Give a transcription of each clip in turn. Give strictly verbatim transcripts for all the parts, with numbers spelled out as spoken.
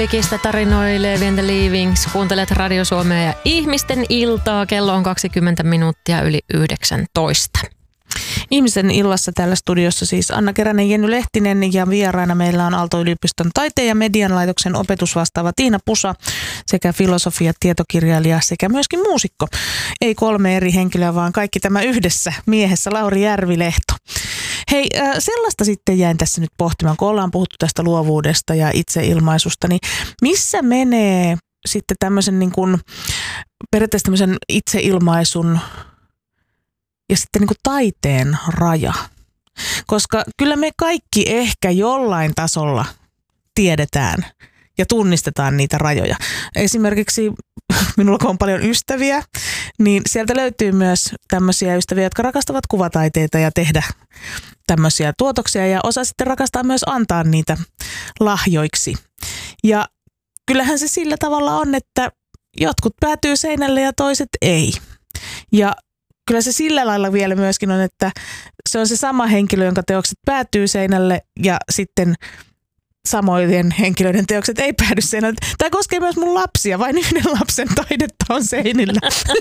Melikistä tarinoilee When the Leavings. Kuuntelet Radio Suomea ja Ihmisten iltaa. Kello on kaksikymmentä minuuttia yli yhdeksäntoista. Ihmisen illassa täällä studiossa siis Anna Keränen, Jenny Lehtinen ja vieraana meillä on Aalto-yliopiston taiteen ja median laitoksen opetusvastaava Tiina Pusa sekä filosofia, tietokirjailija sekä myöskin muusikko. Ei kolme eri henkilöä, vaan kaikki tämä yhdessä miehessä Lauri Järvilehto. Hei, sellaista sitten jäin tässä nyt pohtimaan, kun ollaan puhuttu tästä luovuudesta ja itseilmaisusta, niin missä menee sitten tämmöisen niin kuin, periaatteessa tämmöisen itseilmaisun ja sitten niin kuin taiteen raja? Koska kyllä me kaikki ehkä jollain tasolla tiedetään ja tunnistetaan niitä rajoja. Esimerkiksi minulla kun on paljon ystäviä, niin sieltä löytyy myös tämmöisiä ystäviä, jotka rakastavat kuvataiteita ja tehdä tämmöisiä tuotoksia. Ja osa sitten rakastaa myös antaa niitä lahjoiksi. Ja kyllähän se sillä tavalla on, että jotkut päätyy seinälle ja toiset ei. Ja kyllä se sillä lailla vielä myöskin on, että se on se sama henkilö, jonka teokset päätyy seinälle ja sitten samojen henkilöiden teokset ei päädy seinälle. Tämä koskee myös mun lapsia, vain yhden lapsen taidetta on seinillä.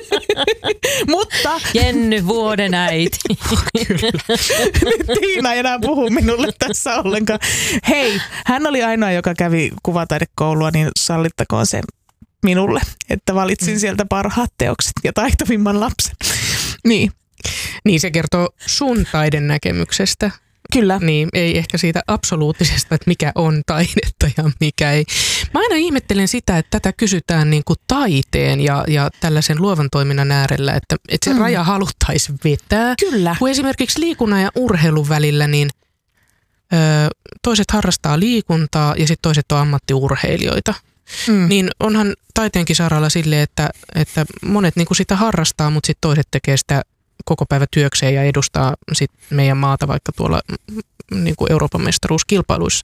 Mutta Jenny, vuoden äiti. Kyllä. Tiina ei enää puhu minulle tässä ollenkaan. Hei, hän oli ainoa, joka kävi kuvataidekoulua, niin sallittakoon se minulle, että valitsin sieltä parhaat teokset ja taitavimman lapsen. Niin. Niin se kertoo sun taiden näkemyksestä. Kyllä. Niin, ei ehkä siitä absoluuttisesta, että mikä on taidetta ja mikä ei. Mä aina ihmettelen sitä, että tätä kysytään niin kuin taiteen ja, ja tällaisen luovan toiminnan äärellä, että, että se mm. raja haluttaisiin vetää. Kyllä. Kun esimerkiksi liikunnan ja urheilun välillä, niin ö, toiset harrastaa liikuntaa ja sitten toiset on ammattiurheilijoita. Mm. Niin onhan taiteenkin saralla silleen, että, että monet niin kuin sitä harrastaa, mutta sitten toiset tekee sitä koko päivä työkseen ja edustaa sit meidän maata vaikka tuolla niin kuin Euroopan mestaruuskilpailuissa.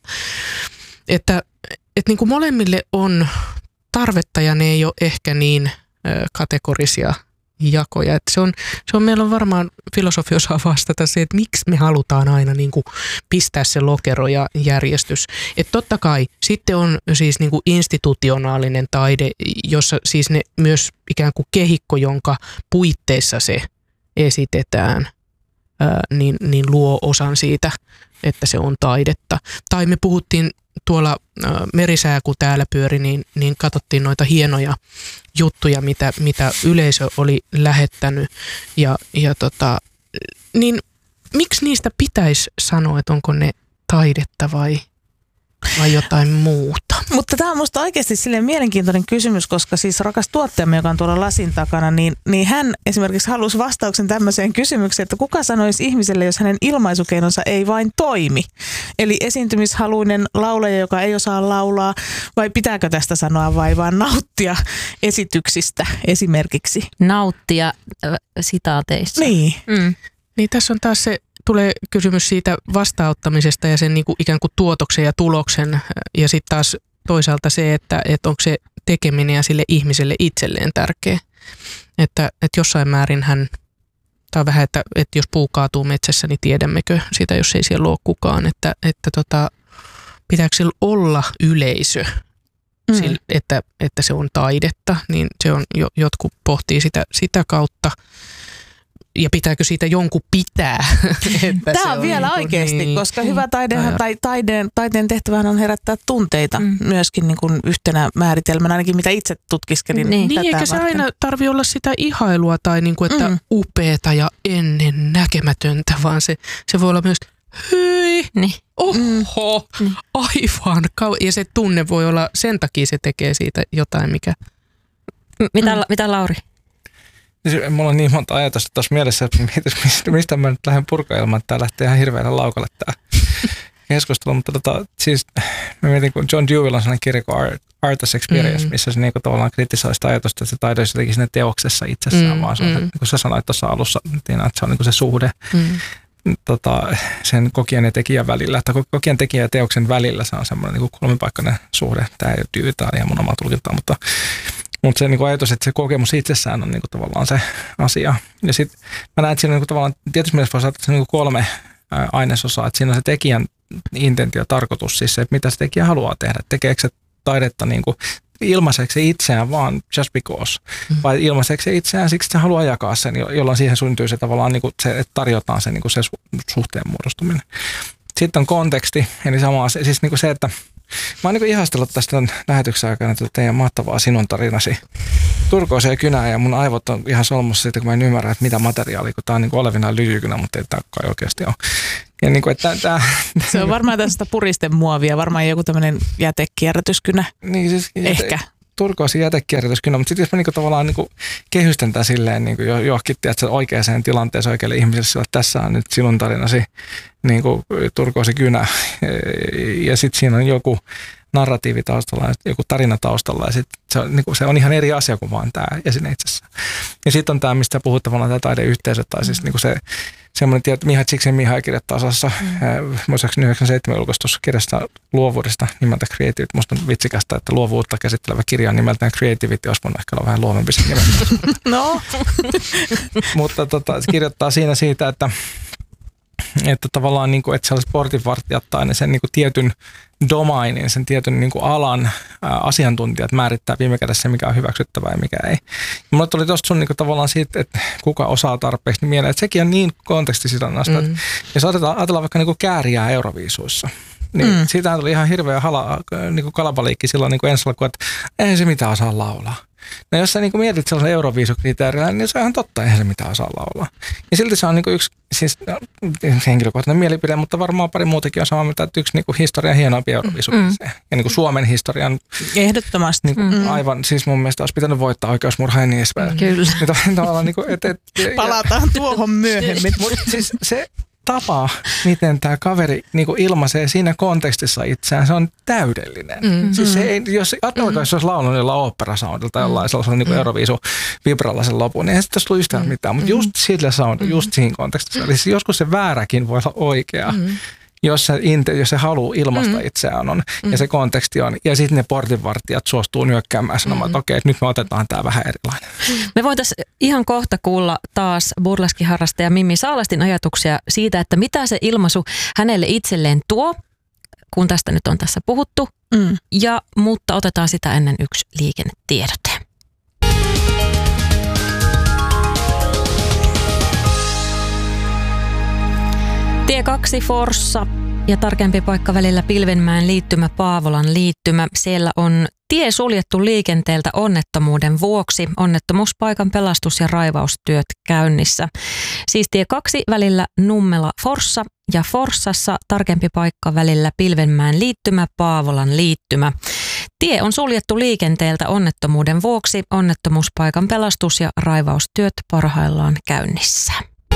Että, että niin kuin molemmille on tarvetta ja ne ei ole ehkä niin ö, kategorisia jakoja. Että se on, se on, meillä on varmaan filosofi osaa vastata se, että miksi me halutaan aina niin kuin pistää se lokero ja järjestys. Että totta kai sitten on siis niin kuin institutionaalinen taide, jossa siis ne myös ikään kuin kehikko, jonka puitteissa se esitetään, ää, niin, niin luo osan siitä, että se on taidetta. Tai me puhuttiin tuolla ää, merisää, kun täällä pyöri, niin, niin katsottiin noita hienoja juttuja, mitä, mitä yleisö oli lähettänyt. Ja, ja tota, niin miksi niistä pitäisi sanoa, että onko ne taidetta vai, vai jotain muuta? Mutta tämä on musta oikeasti silleen mielenkiintoinen kysymys, koska siis rakas tuottajamme, joka on tuolla lasin takana, niin, niin hän esimerkiksi halusi vastauksen tämmöiseen kysymykseen, että kuka sanoisi ihmiselle, jos hänen ilmaisukeinonsa ei vain toimi? Eli esiintymishaluinen laulaja, joka ei osaa laulaa, vai pitääkö tästä sanoa vai vaan nauttia esityksistä esimerkiksi? Nauttia äh, sitaateissa. Niin. Mm. Niin tässä on taas se, tulee kysymys siitä vastaanottamisesta ja sen niin kuin ikään kuin tuotoksen ja tuloksen ja sitten taas toisaalta se, että, että onko se tekeminen ja sille ihmiselle itselleen tärkeä. Että, että jossain määrin hän, tämä on vähän, että, että jos puu kaatuu metsässä, niin tiedämmekö sitä, jos ei siellä ole kukaan, että, että tota, pitääkö sillä olla yleisö, mm. sillä, että, että se on taidetta, niin se on, jotkut pohtii sitä, sitä kautta. Ja pitääkö siitä jonkun pitää? Tämä on, on vielä niin oikeasti, niin, koska hyvä taidehan, tai taiteen, taiteen tehtävähän on herättää tunteita mm. myöskin niin kuin yhtenä määritelmänä, ainakin mitä itse tutkiskelin. Niin, tätä niin eikä se aina tarvitse olla sitä ihailua tai niin kuin, että mm. upeata ja ennen näkemätöntä, vaan se, se voi olla myös hyi, niin. oho, mm. aivan kauan. Ja se tunne voi olla, sen takia se tekee siitä jotain, mikä... Mitä, mm. mitä Lauri? Mulla on niin monta ajatusta tuossa mielessä, että mistä, mistä mä nyt lähden purkailmaan, että tää lähtee ihan hirveällä laukalle tää keskustelu. Mutta tota, siis mä mietin, kun John Dewey on sellainen kirja kuin Art, Art as Experience, mm. missä se niinku tavallaan kritisoi sitä ajatusta, että se taide olisi jotenkin siinä teoksessa itsessään, mm. vaan se on se, niin kuin sä sanoit tuossa alussa, että se on niin kuin se suhde mm. tota, sen kokijan ja tekijän välillä. Että kokijan tekijän ja teoksen välillä se on semmoinen niin kuin kolmipaikkainen suhde. Tämä ei ole Dewey, tämä on ihan mun omaa tulkintaa, mutta Mutta se niin kuin ajatus, että se kokemus itsessään on niin kuin tavallaan se asia. Ja sitten mä näen, että siinä on niin kuin tavallaan, tietysti mielessä voi saada niin kuin kolme ainesosaa. Että siinä on se tekijän intentio, tarkoitus, siis se, että mitä se tekijä haluaa tehdä. Tekeekö se taidetta niin kuin ilmaiseeko se itseään vaan just because, mm. vai ilmaiseeko se itseään siksi, että se haluaa jakaa sen, jolloin siihen syntyy se tavallaan, niin kuin se, että tarjotaan se, niin kuin se suhteen muodostuminen. Sitten on konteksti, eli sama siis niin kuin se, että mä oon niin kuin ihastellut tästä lähetyksen aikana että teidän mahtavaa sinun tarinasi turkooseen ja kynää, ja mun aivot on ihan solmussa siitä, kun mä en ymmärrä, että mitä materiaalia, kun tää on niin kuin olevinaan lyijykynä, mutta ei tää kai oikeasti ole. Ja niin kuin, että tää, se on varmaan tästä puristemuovia, varmaan joku tämmöinen jätekierrätyskynä. Niin siis ehkä. Turkoosin jätekierrätyskynä, mutta sitten jos mä niinku tavallaan niinku kehystän tämän silleen niinku johonkin oikeaan tilanteeseen oikealle ihmiselle, sillä tässä on nyt sinun tarinasi niinku turkoosi kynä ja sitten siinä on joku narratiivi taustalla, joku tarina taustalla ja sit se, on, niinku, se on ihan eri asia kuin vaan tämä esine itsessään. Ja sitten on tämä, mistä puhut tavallaan tämä taideyhteisö tai siis niinku se semmoinen tieto, Miha Csikszentmihalyi kirjoittaa osassa, mm. muistaakseni yhdeksänkymmentäseitsemän julkaistussa kirjasta luovuudesta nimeltä Creativity. Musta on vitsikästä, että luovuutta käsittelevä kirja on nimeltään Creativity, olisi voinut ehkä olla vähän luovempi sen nimeltä. No. Mutta tota, se kirjoittaa siinä siitä, että että tavallaan niin kuin, että sellaiset portinvartijat tai ne sen niin kuin tietyn domainin, sen tietyn niin kuin alan ää, asiantuntijat määrittää viime kädessä se, mikä on hyväksyttävää ja mikä ei. Ja mulle tuli tuosta sun niin kuin, tavallaan siitä, että kuka osaa tarpeeksi, niin mieleen, että sekin on niin kontekstisidonnaista. Mm. Jos ajatellaan, ajatellaan vaikka niin kuin kääriää Euroviisuissa, niin mm. siitähän tuli ihan hirveä hala, niin kuin kalabaliikki silloin niin kuin ensi alkuun, että eihän se mitään osaa laulaa. No jos sä niin mietit sellaisen Euroviisukriteerillä, niin se on ihan totta, eihän se mitään osaa laulaa. Ja silti se on niin yksi siis, henkilökohtainen mielipide, mutta varmaan pari muutakin on samaa mieltä, että yksi niin historian hienoimpia Euroviisukriteerejä. Mm. Ja niin Suomen historian ehdottomasti niin mm. aivan, siis mun mielestä olisi pitänyt voittaa oikeusmurha ja niin edespäin. Kyllä. Niin kuin, et, et, palataan tuohon myöhemmin. Mutta siis se tapa, miten tämä kaveri niin ilmaisee siinä kontekstissa itseään, se on täydellinen. Mm. Siis se ei, jos ajatellaan, jos olisi laulunut jollain oopperasoundilla tai jollain sellaisella niin kuin Euroviisu-vibralla sen lopun, niin ei sitten tullut yhtään mm. mitään. Mutta just sillä soundilla, just siinä kontekstissa. Eli siis joskus se vääräkin voi olla oikea. Mm. Jos se, jos se haluaa ilmaista mm. itseään on, mm. ja se konteksti on, ja sitten ne portinvartijat suostuu nyökkäämään sanomaan, mm. että okei, nyt me otetaan tämä vähän erilainen. Me voitaisiin ihan kohta kuulla taas burleskiharrastaja Mimmi Saalastin ajatuksia siitä, että mitä se ilmaisu hänelle itselleen tuo, kun tästä nyt on tässä puhuttu, mm. ja, mutta otetaan sitä ennen yksi liikennetiedote. Tie kaksi Forssa ja tarkempi paikka välillä Pilvenmäen liittymä Paavolan liittymä. Siellä on tie suljettu liikenteeltä onnettomuuden vuoksi. Onnettomuuspaikan pelastus- ja raivaustyöt käynnissä. Siis tie kaksi välillä Nummela Forssa ja Forssassa tarkempi paikka välillä Pilvenmäen liittymä Paavolan liittymä. Tie on suljettu liikenteeltä onnettomuuden vuoksi. Onnettomuuspaikan pelastus- ja raivaustyöt parhaillaan käynnissä.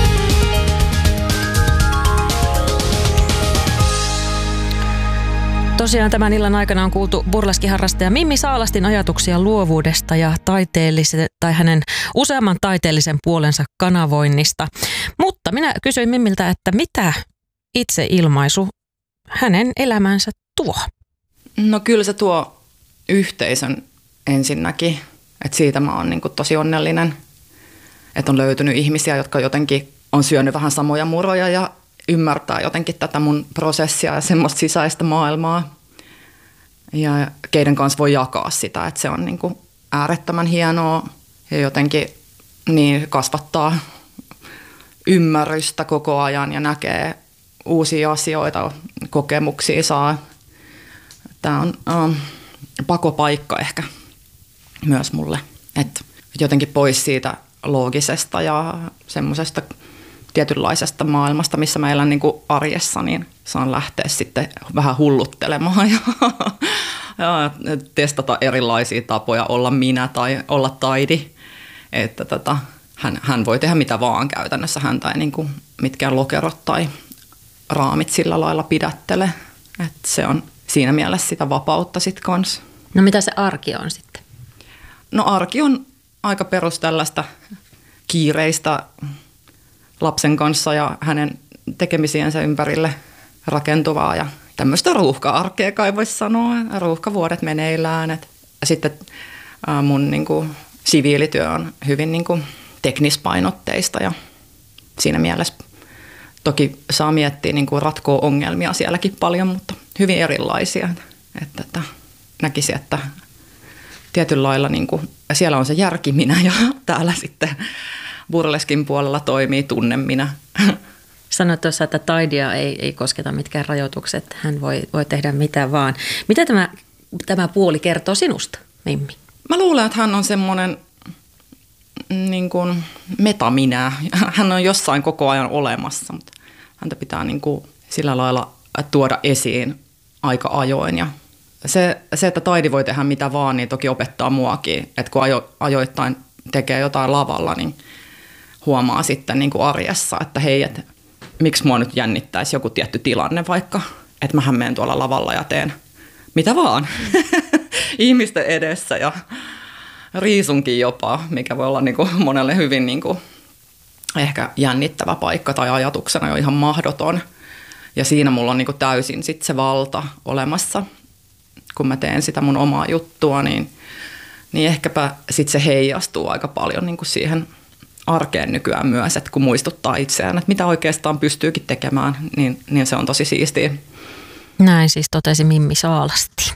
Tosiaan tämän illan aikana on kuultu burleskiharrastaja Mimmi Saalastin ajatuksia luovuudesta ja taiteellisen tai hänen useamman taiteellisen puolensa kanavoinnista. Mutta minä kysyin Mimmiltä, että mitä itseilmaisu hänen elämänsä tuo? No kyllä se tuo yhteisön ensinnäkin, että siitä mä oon niin kuin tosi onnellinen, että on löytynyt ihmisiä, jotka jotenkin on syönyt vähän samoja muroja ja ymmärtää jotenkin tätä mun prosessia ja semmoista sisäistä maailmaa ja keiden kanssa voi jakaa sitä, että se on niin kuin äärettömän hienoa ja jotenkin niin kasvattaa ymmärrystä koko ajan ja näkee uusia asioita, kokemuksia saa. Tämä on um, pakopaikka ehkä myös mulle, että jotenkin pois siitä loogisesta ja semmoisesta tietynlaisesta maailmasta, missä mä elän niin kuin arjessa, niin saan lähteä sitten vähän hulluttelemaan ja, ja testata erilaisia tapoja olla minä tai olla taidi. Että tota, hän, hän voi tehdä mitä vaan käytännössä. Häntä ei niin kuin mitkään lokerot tai raamit sillä lailla pidättele. Että se on siinä mielessä sitä vapautta sitten kanssa. No mitä se arki on sitten? No arki on aika perus tällaista kiireistä lapsen kanssa ja hänen tekemisiensä ympärille rakentuvaa ja tämmöistä ruuhka-arkea kai voisi sanoa. Ruuhkavuodet meneillään. Et sitten ää, mun niin kuin, siviilityö on hyvin niin kuin, teknispainotteista ja siinä mielessä toki saa miettiä niin kuin ratkoa ongelmia sielläkin paljon, mutta hyvin erilaisia. Että, että, näkisin, että tietyllä lailla niin kuin, siellä on se järkiminä ja täällä sitten burleskin puolella toimii tunneminä. Sanoit tuossa, että taidea ei, ei kosketa mitkään rajoitukset, hän voi, voi tehdä mitä vaan. Mitä tämä, tämä puoli kertoo sinusta, Mimmi? Mä luulen, että hän on semmoinen niin kuin metaminä. Hän on jossain koko ajan olemassa, mutta häntä pitää niin kuin sillä lailla tuoda esiin aika ajoin. Ja se, se, että taide voi tehdä mitä vaan, niin toki opettaa muakin. Että kun ajo, ajoittain tekee jotain lavalla, niin huomaa sitten niin kuin arjessa, että hei, että miksi mua nyt jännittäisi joku tietty tilanne vaikka, että mähän menen tuolla lavalla ja teen mitä vaan ihmisten edessä ja riisunkin jopa, mikä voi olla niin kuin monelle hyvin niin kuin ehkä jännittävä paikka tai ajatuksena jo ihan mahdoton. Ja siinä mulla on niin kuin täysin sit se valta olemassa, kun mä teen sitä mun omaa juttua, niin, niin ehkäpä sit se heijastuu aika paljon niin kuin siihen arkeen nykyään myös, että kun muistuttaa itseään, että mitä oikeastaan pystyykin tekemään, niin, niin se on tosi siistiä. Näin siis totesi Mimmi Saalasti.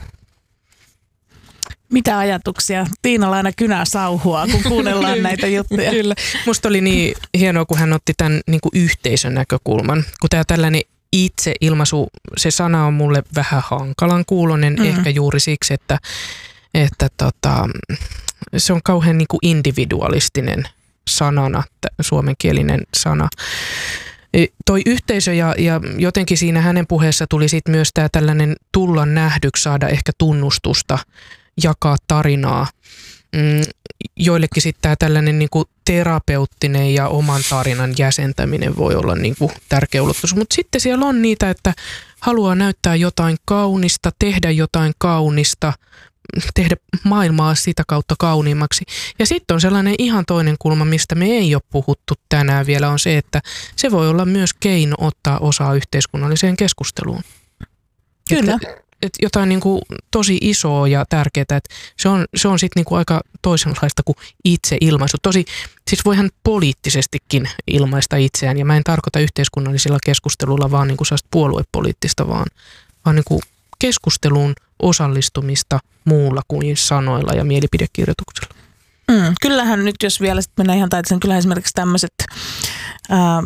Mitä ajatuksia? Tiinalla aina kynää sauhua, kun kuunnellaan näitä juttuja. Kyllä. Musta oli niin hienoa, kun hän otti tämän niin kuin yhteisön näkökulman. Kun tämä tällainen itseilmaisu, se sana on mulle vähän hankalan kuulonen, mm-hmm. ehkä juuri siksi, että, että tota, se on kauhean niin kuin individualistinen sanana, suomenkielinen sana. Toi yhteisö ja, ja jotenkin siinä hänen puheessa tuli sitten myös tämä tällainen tulla nähdyksi, saada ehkä tunnustusta, jakaa tarinaa. Joillekin sitten tämä tällainen niinku terapeuttinen ja oman tarinan jäsentäminen voi olla niinku tärkeä ulottuvuus. Mutta sitten siellä on niitä, että haluaa näyttää jotain kaunista, tehdä jotain kaunista, tehdä maailmaa sitä kautta kauniimmaksi. Ja sitten on sellainen ihan toinen kulma, mistä me ei ole puhuttu tänään vielä, on se, että se voi olla myös keino ottaa osaa yhteiskunnalliseen keskusteluun. Kyllä. Että, että jotain niin kuin tosi isoa ja tärkeää, että se on, se on sitten niin kuin aika toisenlaista kuin itseilmaisu. Tosi, siis voihan poliittisestikin ilmaista itseään, ja mä en tarkoita yhteiskunnallisilla keskusteluilla vaan niin kuin sellaista puoluepoliittista, vaan, vaan niin kuin keskusteluun osallistumista muulla kuin sanoilla ja mielipidekirjoituksella. Mm, kyllähän nyt, jos vielä sitten mennään ihan taitisen, kyllähän esimerkiksi tämmöiset ähm,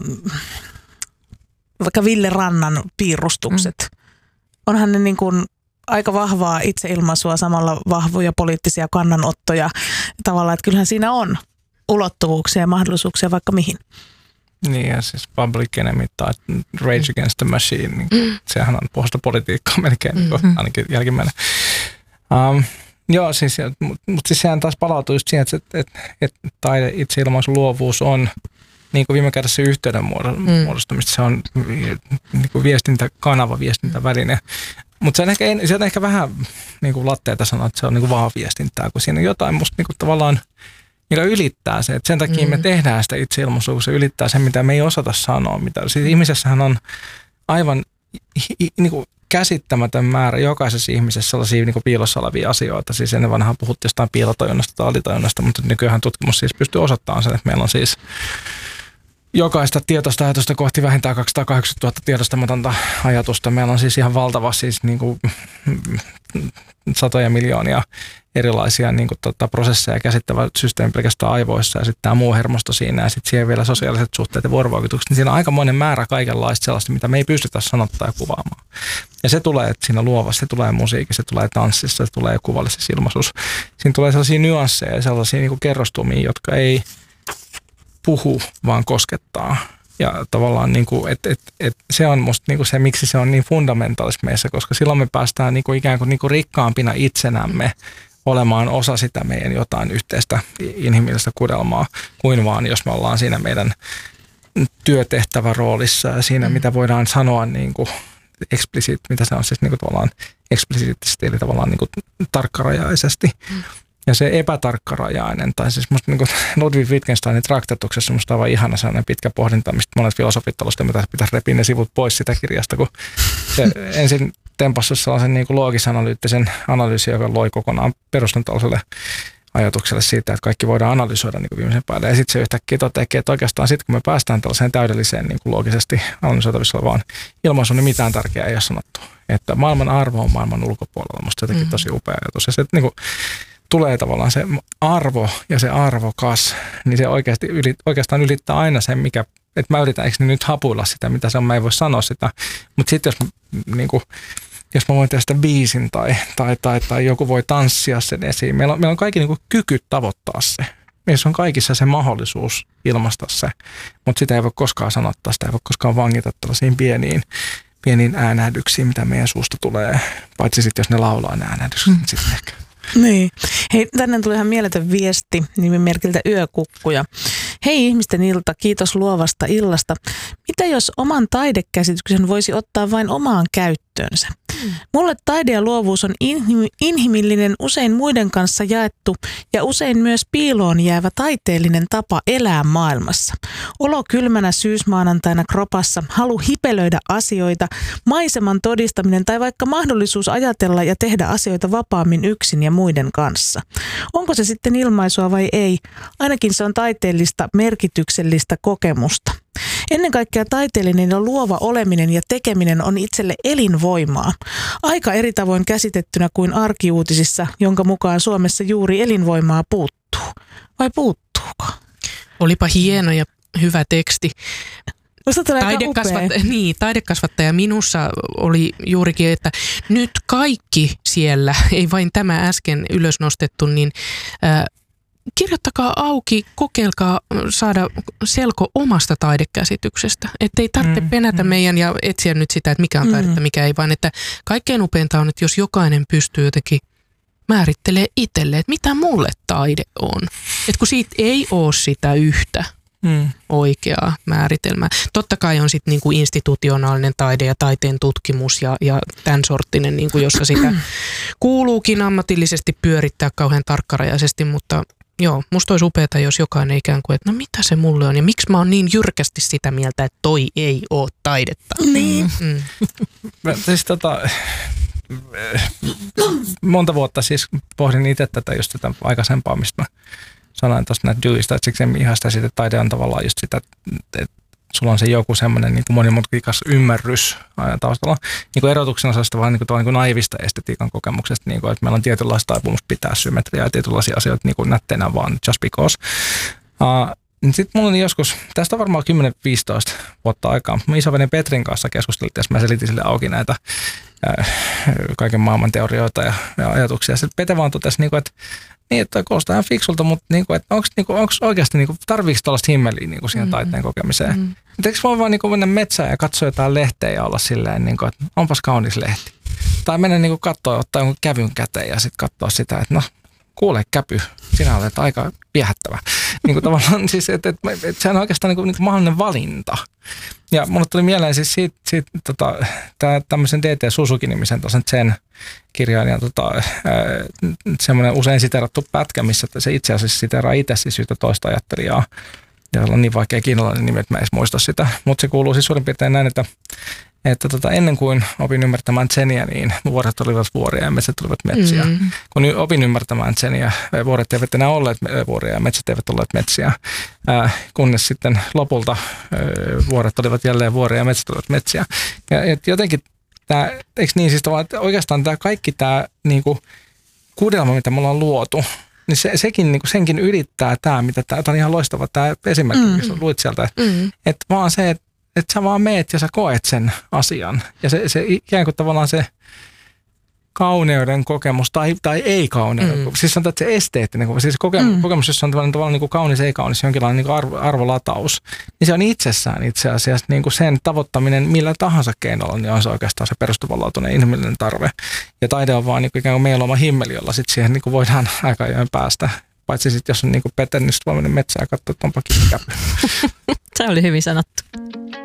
vaikka Ville Rannan piirustukset, mm. onhan ne niin kuin aika vahvaa itseilmaisua, samalla vahvoja poliittisia kannanottoja tavallaan, että kyllähän siinä on ulottuvuuksia ja mahdollisuuksia vaikka mihin. Niin, ja siis Public Enemy tai Rage Against the Machine, niin mm. sehän on pohjasta politiikkaa melkein, mm. niin ainakin jälkimmäinen. Um, joo, siis, mutta mut siis sehän taas palautuu just siihen, että et, et, et taide, itseilmaisu, luovuus on niin kuin viime kädessä yhteyden muodostumista. Mm. Se on niin kuin viestintäkanava, viestintäväline. Mutta se on ehkä, se on ehkä vähän niin kuin latteita sanoa, että se on niin kuin vaan viestintää, kun siinä on jotain musta niin kuin tavallaan, mikä ylittää se. Et sen takia mm. me tehdään sitä itseilmaisua, kun se ylittää sen, mitä me ei osata sanoa. Mitä. Siis ihmisessähän on aivan hi, niin kuin käsittämätön määrä jokaisessa ihmisessä sellaisia niin kuin piilossa olevia asioita. Siis ennen vanhaan puhuttiin jostain piilotajunnasta tai alitajunnasta, mutta nykyään tutkimus siis pystyy osoittamaan sen, että meillä on siis jokaista tietoista ajatusta kohti vähintään kaksisataakahdeksankymmentätuhatta tiedostamatonta ajatusta. Meillä on siis ihan valtava siis niin kuin satoja miljoonia erilaisia niin kuin, tota, prosesseja käsittävä systeemi pelkästään aivoissa ja sitten tämä muu hermosto siinä ja sitten siihen vielä sosiaaliset suhteet ja vuorovaikutukset. Niin siinä on aikamoinen määrä kaikenlaista sellaista, mitä me ei pystytä sanottaa ja kuvaamaan. Ja se tulee että siinä luovassa, se tulee musiikissa, se tulee tanssissa, se tulee kuvallisessa ilmaisuus. Siinä tulee sellaisia nyansseja ja sellaisia niin kuin kerrostumia, jotka ei puhu, vaan koskettaa. Ja tavallaan niin kuin, et, et, et se on musta niin kuin se, miksi se on niin fundamentaalista meissä, koska silloin me päästään niin kuin ikään kuin, niin kuin rikkaampina itsenämme olemaan osa sitä meidän jotain yhteistä inhimillistä kudelmaa, kuin vaan jos me ollaan siinä meidän työtehtävän roolissa ja siinä, mm. mitä voidaan sanoa niin kuin explicit, mitä se on siis niin kuin tavallaan eksplisiittisesti, eli tavallaan niin kuin tarkkarajaisesti. Mm. Ja se epätarkkarajainen, tai siis musta niin kuin Ludwig Wittgensteinin traktatuksessa musta on aivan ihana sellainen pitkä pohdinta, mistä monet filosofit ovat sitä, mitä pitäisi repiä ne sivut pois sitä kirjasta, kun se ensin tempasi sellaisen niin kuin loogis-analyyttisen analyysin, joka loi kokonaan perustan tällaiselle ajatukselle siitä, että kaikki voidaan analysoida niin kuin viimeisen päälle. Ja sitten se yhtäkkiä toteakin, että oikeastaan sitten kun me päästään tällaiseen täydelliseen niin kuin loogisesti analysoitavissa olevaan ilmaisuun, niin mitään tärkeää ei ole sanottu. Että maailman arvo on maailman ulkopuolella. Musta jotenkin tosi upea ajatus. Ja se, niin kuin, tulee tavallaan se arvo ja se arvokas, niin se oikeasti yli, oikeastaan ylittää aina sen, mikä, että mä yritän, eikö nyt hapuilla sitä, mitä se on, mä en voi sanoa sitä. Mutta sitten jos niin kuin, jos mä voin tehdä sitä biisin tai, tai, tai, tai joku voi tanssia sen esiin. Meillä on, meillä on kaikki niin kuin kyky tavoittaa se. Meissä on kaikissa se mahdollisuus ilmaista se, mutta sitä ei voi koskaan sanottaa, sitä ei voi koskaan vangita tällaisiin pieniin, pieniin äänähdyksiin, mitä meidän suusta tulee. Paitsi sitten, jos ne laulaa ne äänähdykset, mm. sitten ehkä. Niin. Hei, tänne tuli ihan mieletön viesti nimimerkiltä Yökukkuja. Hei ihmisten ilta, kiitos luovasta illasta. Mitä jos oman taidekäsityksen voisi ottaa vain omaan käyttöönsä? Mm. Mulle taide ja luovuus on inhim- inhimillinen, usein muiden kanssa jaettu ja usein myös piiloon jäävä taiteellinen tapa elää maailmassa. Olo kylmänä syysmaanantaina kropassa, halu hipelöidä asioita, maiseman todistaminen tai vaikka mahdollisuus ajatella ja tehdä asioita vapaammin yksin ja muiden kanssa. Onko se sitten ilmaisua vai ei? Ainakin se on taiteellista, merkityksellistä kokemusta. Ennen kaikkea taiteellinen ja luova oleminen ja tekeminen on itselle elinvoimaa. Aika eri tavoin käsitettynä kuin arkiuutisissa, jonka mukaan Suomessa juuri elinvoimaa puuttuu. Vai puuttuuko? Olipa hieno ja hyvä teksti. Taidekasvattaja, niin, taidekasvattaja minussa oli juurikin, että nyt kaikki siellä, ei vain tämä äsken ylös nostettu, niin äh, kirjoittakaa auki, kokeilkaa saada selko omasta taidekäsityksestä. Että ei tarvitse mm, penätä mm. meidän ja etsiä nyt sitä, että mikä on taidetta, mm. mikä ei, vaan että kaikkein upeinta on, että jos jokainen pystyy jotenkin määrittelee itselle, että mitä mulle taide on. Että kun siitä ei ole sitä yhtä mm. oikeaa määritelmää. Totta kai on sitten niinku institutionaalinen taide ja taiteen tutkimus ja, ja tämän sorttinen, niinku, jossa sitä kuuluukin ammatillisesti pyörittää kauhean tarkkarajaisesti, mutta joo, musta olisi upeata, jos jokainen ikään kuin, että no mitä se mulle on ja miksi mä oon niin jyrkästi sitä mieltä, että toi ei ole taidetta. Niin. Mm. Siis tota, monta vuotta siis pohdin itse tätä just tätä aikaisempaa, mistä mä sanoin tuosta näitä Deweystä, että siksi ihan sitä siitä taide on tavallaan just sitä, että sulla on se joku semmoinen niin kuin monimutkikas ymmärrys taustalla. Niin kuin erotuksena sellaista vaan niin kuin, niin kuin naivista estetiikan kokemuksesta, niin kuin, että meillä on tietynlaista taipumus pitää symmetriaa ja tietynlaisia asioita niin kuin nätteinä vaan just because. Uh, Sitten mulla oli joskus, tästä on varmaan kymmenen viisitoista vuotta aikaa, mun isoveden Petrin kanssa keskusteltiin, mä selitin sille auki näitä äh, kaiken maailman teorioita ja, ja ajatuksia. Sitten Pete vaan totesi, niin kuin, että niin, että toi kuulostaa ihan fiksulta, mutta niin kuin, että onko niin oikeasti, niin kuin, tarviiko tällaista himmeliä niin kuin siihen taiteen kokemiseen? Mm. Eikö voi vaan niin kuin mennä metsään ja katsoa jotain lehteä ja olla silleen, niin kuin, että onpas kaunis lehti. Tai mennä niin kuin katsoa, ottaa jonkun kävyn käteen ja sitten katsoa sitä, että no, kuule käpy, sinä olet aika viehättävä. Niin kuin tavallaan siis, että, että, että sehän on oikeastaan niin kuin, niin kuin mahdollinen valinta. Ja mulle tuli mieleen siis siitä, siitä tota, tämä tämmöisen D T Suzuki-nimisen tosen Zen kirjailijan tota, semmoinen usein siteerattu pätkä, missä se itse asiassa siteeraa itse siis yhtä toista ajattelijaa. Ja on niin vaikea kiinalainen nimi, että mä en edes muista sitä. Mutta se kuuluu siis suurin piirtein näin, että että tota, ennen kuin opin ymmärtämään Zeniä, niin vuoret olivat vuoria ja metsät olivat metsiä. Mm-hmm. Kun opin ymmärtämään Zeniä, vuoret eivät enää olleet vuoria ja metsät eivät olleet metsiä. Äh, kunnes sitten lopulta äh, vuoret olivat jälleen vuoria ja metsät olivat metsiä. Ja et jotenkin tämä, eikö niin siis tavallaan, että oikeastaan tämä kaikki tämä niinku, kuudelma, mitä me ollaan luotu, niin se, sekin, niin kuin senkin ylittää tämä, mitä tämä, tämä on ihan loistava tämä esimerkki, mm-hmm. missä luit sieltä, mm-hmm. että vaan se, että että sä vaan meet ja sä koet sen asian. Ja se, se ikään kuin tavallaan se kauneuden kokemus tai, tai ei-kauneuden mm. kokemus. Siis sanotaan, että se esteettinen siis kokemus, mm. kokemus, jossa on tavallaan, tavallaan niin kuin kaunis, ei-kaunis, jonkinlainen niin kuin arvo, arvolataus, niin se on itsessään itse asiassa niin kuin sen tavoittaminen millä tahansa keinolla, niin on se oikeastaan se perustuvanlaatuinen inhimillinen tarve. Ja taide on vaan niin kuin ikään kuin meillä oma himmeli, jolla sitten siihen niin kuin voidaan aika ajoin päästä. Paitsi sitten, jos on niin kuin Peter, niin sitten voi mennä metsään ja katsoa, että onpa kiinni käpy. Se oli hyvin sanottu.